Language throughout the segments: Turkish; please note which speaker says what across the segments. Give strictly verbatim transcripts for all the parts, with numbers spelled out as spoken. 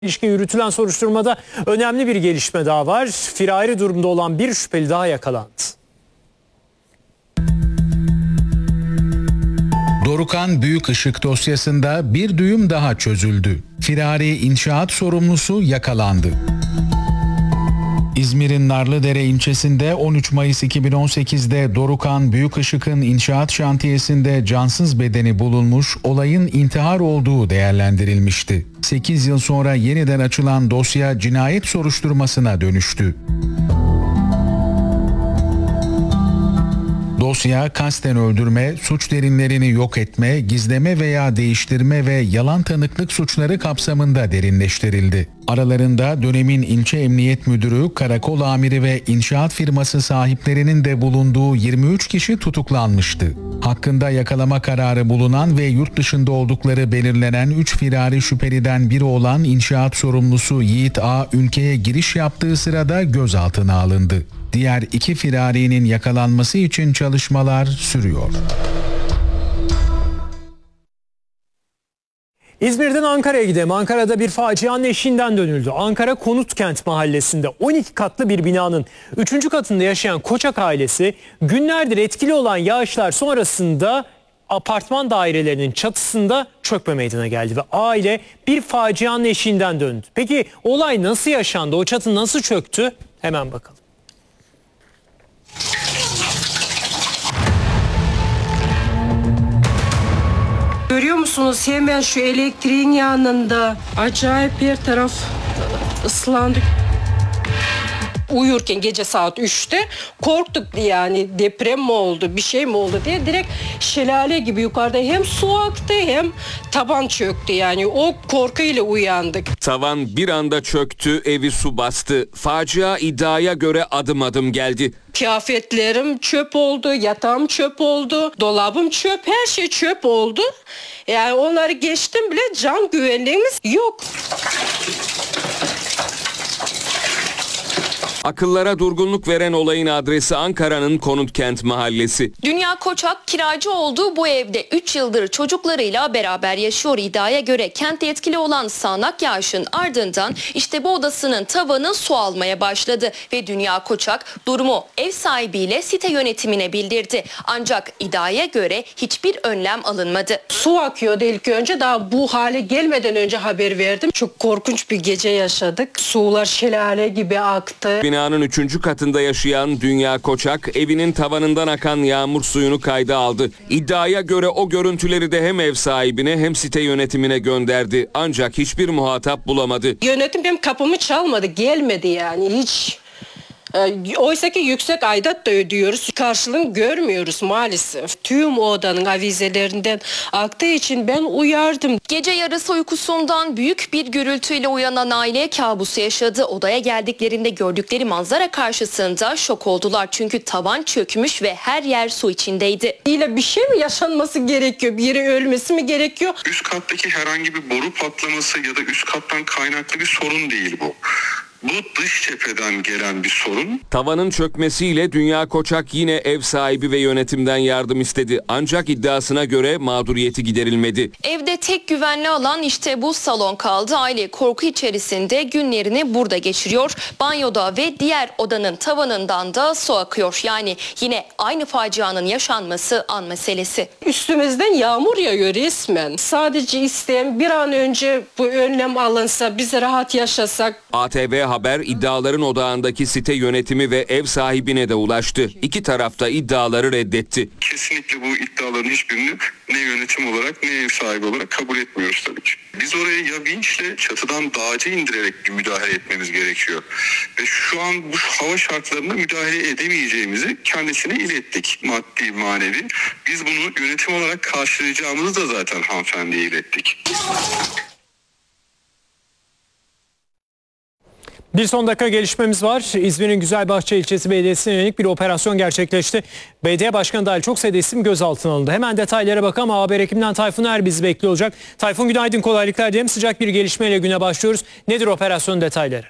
Speaker 1: İlişkin yürütülen soruşturmada önemli bir gelişme daha var. Firari durumda olan bir şüpheli daha yakalandı.
Speaker 2: Dorukhan Büyükışık dosyasında bir düğüm daha çözüldü. Firari inşaat sorumlusu yakalandı. İzmir'in Narlıdere ilçesinde on üç Mayıs iki bin on sekiz'de Dorukhan Büyükışık'ın inşaat şantiyesinde cansız bedeni bulunmuş, olayın intihar olduğu değerlendirilmişti. sekiz yıl sonra yeniden açılan dosya cinayet soruşturmasına dönüştü. Dosya kasten öldürme, suç derinlerini yok etme, gizleme veya değiştirme ve yalan tanıklık suçları kapsamında derinleştirildi. Aralarında dönemin ilçe emniyet müdürü, karakol amiri ve inşaat firması sahiplerinin de bulunduğu yirmi üç kişi tutuklanmıştı. Hakkında yakalama kararı bulunan ve yurt dışında oldukları belirlenen üç firari şüpheliden biri olan inşaat sorumlusu Yiğit A. ülkeye giriş yaptığı sırada gözaltına alındı. Diğer iki firarinin yakalanması için çalışmalar sürüyor.
Speaker 1: İzmir'den Ankara'ya gidelim. Ankara'da bir facianın eşiğinden dönüldü. Ankara Konutkent mahallesinde on iki katlı bir binanın üçüncü katında yaşayan Koçak ailesi günlerdir etkili olan yağışlar sonrasında apartman dairelerinin çatısında çökme meydana geldi ve aile bir facianın eşiğinden döndü. Peki olay nasıl yaşandı? O çatı nasıl çöktü? Hemen bakalım.
Speaker 3: Görüyor musunuz, hemen şu elektriğin yanında acayip bir taraf ıslandı. Uyurken gece saat üçte korktuk, yani deprem mi oldu, bir şey mi oldu diye, direkt şelale gibi yukarıda hem su aktı hem taban çöktü, yani o korkuyla uyandık.
Speaker 4: Tavan bir anda çöktü, evi su bastı. Facia iddiaya göre adım adım geldi.
Speaker 3: Kıyafetlerim çöp oldu, yatağım çöp oldu, dolabım çöp, her şey çöp oldu. Yani onları geçtim bile, can güvenliğimiz yok.
Speaker 4: Akıllara durgunluk veren olayın adresi Ankara'nın Konutkent mahallesi.
Speaker 5: Dünya Koçak kiracı olduğu bu evde üç yıldır çocuklarıyla beraber yaşıyor. İddiaya göre kentte etkili olan sağanak yağışın ardından işte bu odasının tavanı su almaya başladı ve Dünya Koçak durumu ev sahibiyle site yönetimine bildirdi. Ancak iddiaya göre hiçbir önlem alınmadı.
Speaker 3: Su akıyordu ilk önce, daha bu hale gelmeden önce haber verdim. Çok korkunç bir gece yaşadık. Sular şelale gibi aktı.
Speaker 4: Binanın üçüncü katında yaşayan Dünya Koçak evinin tavanından akan yağmur suyunu kayda aldı. İddiaya göre o görüntüleri de hem ev sahibine hem site yönetimine gönderdi. Ancak hiçbir muhatap bulamadı.
Speaker 3: Yönetim benim kapımı çalmadı, gelmedi yani hiç. Oysa ki yüksek aidat da ödüyoruz. Karşılığını görmüyoruz maalesef. Tüm odanın avizelerinden aktığı için ben uyardım.
Speaker 5: Gece yarısı uykusundan büyük bir gürültüyle uyanan aile kabusu yaşadı. Odaya geldiklerinde gördükleri manzara karşısında şok oldular. Çünkü tavan çökmüş ve her yer su içindeydi.
Speaker 3: İle bir şey mi yaşanması gerekiyor? Biri ölmesi mi gerekiyor?
Speaker 6: Üst kattaki herhangi bir boru patlaması ya da üst kattan kaynaklı bir sorun değil bu. Bu dış cepheden gelen bir sorun.
Speaker 4: Tavanın çökmesiyle Dünya Koçak yine ev sahibi ve yönetimden yardım istedi. Ancak iddiasına göre mağduriyeti giderilmedi.
Speaker 5: Evde tek güvenli alan işte bu salon kaldı. Aile korku içerisinde günlerini burada geçiriyor. Banyoda ve diğer odanın tavanından da su akıyor. Yani yine aynı facianın yaşanması an meselesi.
Speaker 3: Üstümüzden yağmur yağıyor resmen. Sadece isteyen bir an önce bu önlem alınsa, biz rahat yaşasak.
Speaker 4: A T V Haber iddiaların odağındaki site yönetimi ve ev sahibine de ulaştı. İki taraf da iddiaları reddetti.
Speaker 6: Kesinlikle bu iddiaların hiçbirini ne yönetim olarak ne ev sahibi olarak kabul etmiyoruz tabii ki. Biz oraya ya vinçle çatıdan dağcı indirerek bir müdahale etmemiz gerekiyor. Ve şu an bu hava şartlarında müdahale edemeyeceğimizi kendisine ilettik, maddi manevi. Biz bunu yönetim olarak karşılayacağımızı da zaten hanımefendiye ilettik.
Speaker 1: Bir son dakika gelişmemiz var. İzmir'in Güzelbahçe ilçesi belediyesine yönelik bir operasyon gerçekleşti. Belediye başkanı dahil çok sayıda isim gözaltına alındı. Hemen detaylara bakalım. Haber ekibinden Tayfun Er bizi bekliyor olacak. Tayfun, günaydın, kolaylıklar diyelim. Sıcak bir gelişmeyle güne başlıyoruz. Nedir operasyonun detayları?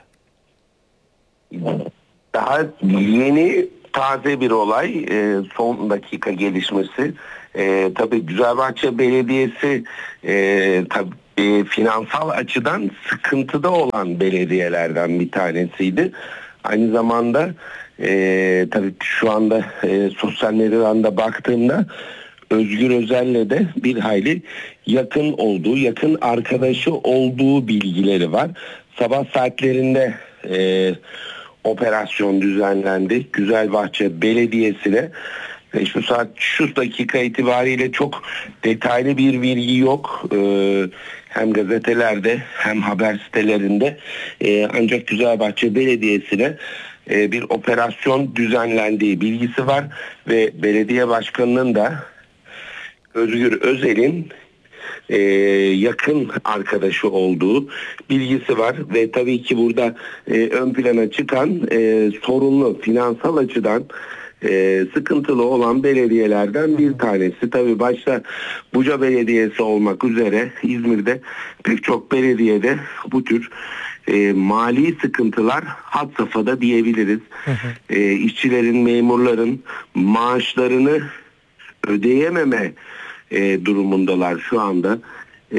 Speaker 7: Daha yeni, taze bir olay, son dakika gelişmesi. Tabii Güzelbahçe Belediyesi tabii e, finansal açıdan sıkıntıda olan belediyelerden bir tanesiydi. Aynı zamanda e, tabii şu anda e, sosyal medyadan da baktığımda Özgür Özel'le de bir hayli yakın olduğu, yakın arkadaşı olduğu bilgileri var. Sabah saatlerinde e, operasyon düzenlendi. Güzelbahçe Belediyesi'ne ve şu saat şu dakika itibariyle çok detaylı bir bilgi yok. Ee, hem gazetelerde hem haber sitelerinde ee, ancak Güzelbahçe Belediyesi'ne e, bir operasyon düzenlendiği bilgisi var ve belediye başkanının da Özgür Özel'in e, yakın arkadaşı olduğu bilgisi var ve tabii ki burada e, ön plana çıkan e, sorunlu finansal açıdan e, sıkıntılı olan belediyelerden bir tanesi. Tabii başta Buca Belediyesi olmak üzere İzmir'de pek çok belediyede bu tür e, mali sıkıntılar had safhada diyebiliriz. Hı hı. E, işçilerin, memurların maaşlarını ödeyememe E, durumundalar şu anda. E,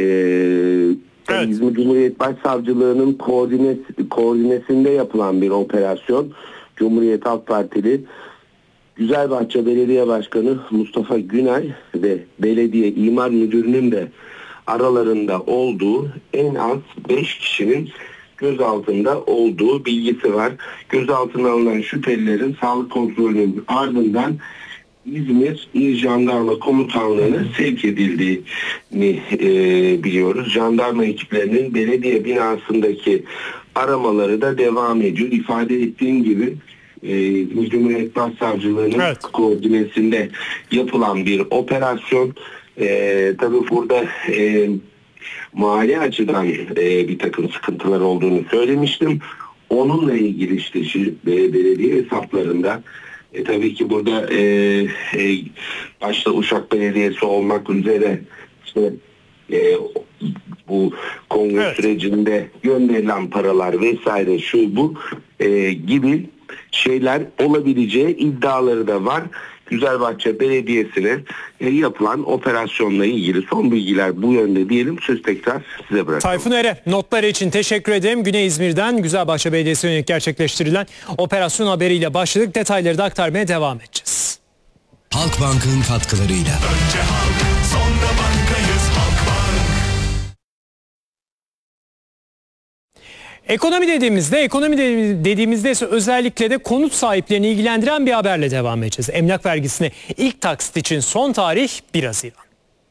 Speaker 7: evet. İzmir Cumhuriyet Başsavcılığı'nın koordine, koordinesinde yapılan bir operasyon. Cumhuriyet Halk Partili Güzelbahçe Belediye Başkanı Mustafa Günay ve Belediye İmar Müdürü'nün de aralarında olduğu en az beş kişinin gözaltında olduğu bilgisi var. Gözaltına alınan şüphelilerin sağlık kontrolünün ardından İzmir İl Jandarma Komutanlığı'na sevk edildiğini e, biliyoruz. Jandarma ekiplerinin belediye binasındaki aramaları da devam ediyor. İfade ettiğim gibi e, Cumhuriyet Başsavcılığı'nın evet. koordinesinde yapılan bir operasyon. E, tabii burada e, mali açıdan e, bir takım sıkıntılar olduğunu söylemiştim. Onunla ilgili işte şu belediye hesaplarında E, tabii ki burada e, e, başta Uşak Belediyesi olmak üzere işte e, bu kongre evet. sürecinde gönderilen paralar vesaire şu bu e, gibi şeyler olabileceği iddiaları da var. Güzelbahçe Belediyesi'ne e, yapılan operasyonla ilgili son bilgiler bu yönde diyelim. Söz tekrar size bırakıyorum.
Speaker 1: Tayfun Ere, notları için teşekkür ederim. Güney İzmir'den Güzelbahçe Belediyesi'ne yönelik gerçekleştirilen operasyon haberiyle başladık. Detayları da aktarmaya devam edeceğiz.
Speaker 8: Halkbank'ın katkılarıyla. Önce halk, sonra bankayız Halkbank.
Speaker 1: Ekonomi dediğimizde, ekonomi dediğimizde ise özellikle de konut sahiplerini ilgilendiren bir haberle devam edeceğiz. Emlak vergisine ilk taksit için son tarih bir Haziran.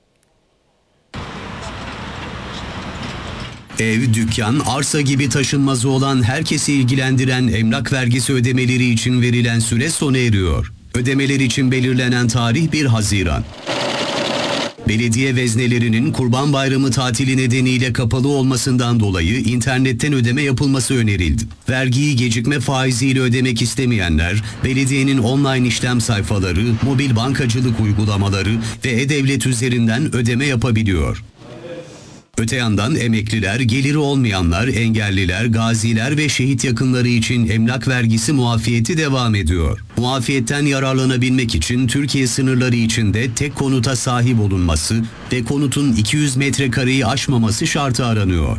Speaker 8: Ev, dükkan, arsa gibi taşınmazı olan herkesi ilgilendiren emlak vergisi ödemeleri için verilen süre sona eriyor. Ödemeler için belirlenen tarih bir Haziran. Belediye veznelerinin Kurban Bayramı tatili nedeniyle kapalı olmasından dolayı internetten ödeme yapılması önerildi. Vergiyi gecikme faiziyle ödemek istemeyenler, belediyenin online işlem sayfaları, mobil bankacılık uygulamaları ve e-devlet üzerinden ödeme yapabiliyor. Öte yandan emekliler, geliri olmayanlar, engelliler, gaziler ve şehit yakınları için emlak vergisi muafiyeti devam ediyor. Muafiyetten yararlanabilmek için Türkiye sınırları içinde tek konuta sahip olunması ve konutun iki yüz metrekareyi aşmaması şartı aranıyor.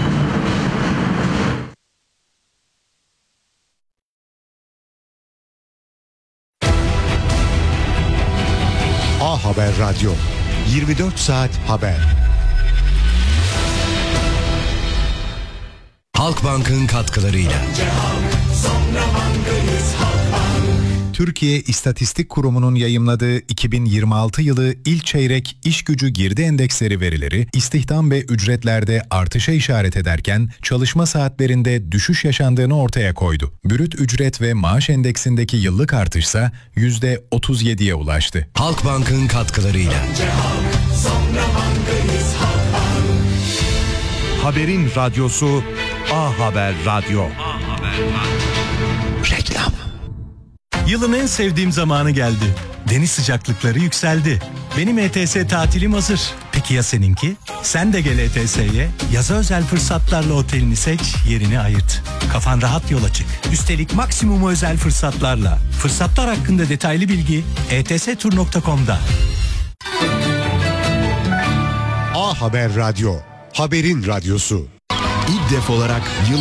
Speaker 9: A Haber Radyo, yirmi dört saat haber.
Speaker 8: Halkbank'ın katkılarıyla.
Speaker 9: Türkiye İstatistik Kurumu'nun yayımladığı iki bin yirmi altı yılı ilk çeyrek iş gücü girdi endeksleri verileri istihdam ve ücretlerde artışa işaret ederken çalışma saatlerinde düşüş yaşandığını ortaya koydu. Brüt ücret ve maaş endeksindeki yıllık artışsa yüzde otuz yediye ulaştı.
Speaker 8: Halkbank'ın katkılarıyla.
Speaker 10: Haberin radyosu A Haber Radyo. A Haber Radyo.
Speaker 9: Reklam.
Speaker 11: Yılın en sevdiğim zamanı geldi. Deniz sıcaklıkları yükseldi. Benim E T S tatilim hazır. Peki ya seninki? Sen de gel E T S'ye. Yaza özel fırsatlarla otelini seç, yerini ayırt. Kafan rahat yola çık. Üstelik maksimum özel fırsatlarla. Fırsatlar hakkında detaylı bilgi e t s tur nokta com'da.
Speaker 9: A Haber Radyo,
Speaker 10: Haberin radyosu. İlk def olarak